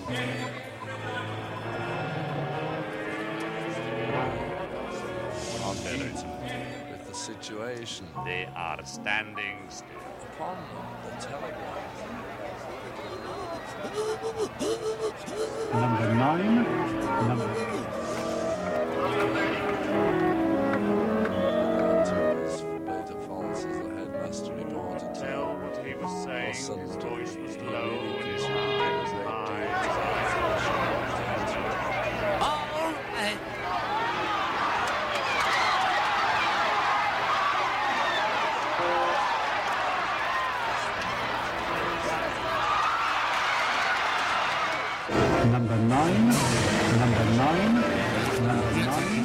With the situation. They are standing Upon the telegraph. Number 9. Forbade false as the headmaster reported. tell what he was saying. His voice was low and his heart was high. All right. Number 9.